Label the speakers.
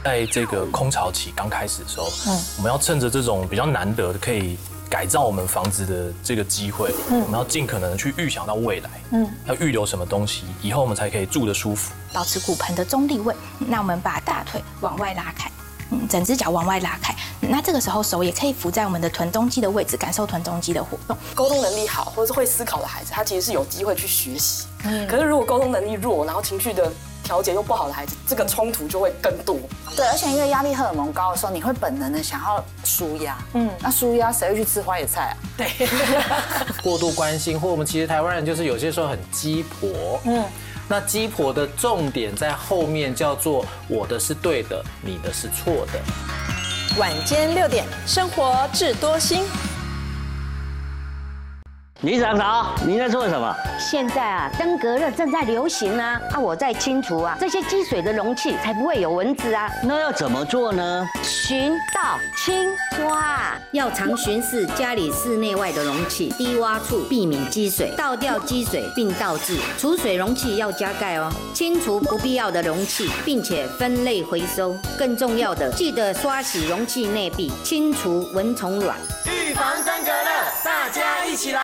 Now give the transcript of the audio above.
Speaker 1: 在这个空巢期刚开始的时候，我们要趁着这种比较难得的可以改造我们房子的这个机会，我们要尽可能的去预想到未来，要预留什么东西，以后我们才可以住得舒服。
Speaker 2: 保持骨盆的中立位，那我们把大腿往外拉开，整只脚往外拉开，那这个时候手也可以扶在我们的臀中肌的位置，感受臀中肌的活动。
Speaker 3: 沟通能力好或者是会思考的孩子，他其实是有机会去学习。可是如果沟通能力弱，然后情绪的调节又不好的孩子，这个冲突就会更多。
Speaker 4: 对，而且因为压力荷尔蒙高的时候，你会本能的想要舒压。那舒压谁会去吃花椰菜啊？
Speaker 3: 对，
Speaker 5: 过度关心，或我们其实台湾人就是有些时候很鸡婆。那鸡婆的重点在后面叫做我的是对的，你的是错的。
Speaker 6: 晚间6点，生活智多星。
Speaker 7: 李长嫂，你在做什么？
Speaker 8: 现在啊，登革热正在流行啊，我在清除这些积水的容器，才不会有蚊子啊。
Speaker 7: 那要怎么做呢？
Speaker 8: 巡倒清刷，要常巡视家里室内外的容器、低洼处，避免积水，倒掉积水并倒置。储水容器要加盖哦，清除不必要的容器，并且分类回收。更重要的，记得刷洗容器内壁，清除蚊虫卵。
Speaker 7: 预防登革热，大家一起来。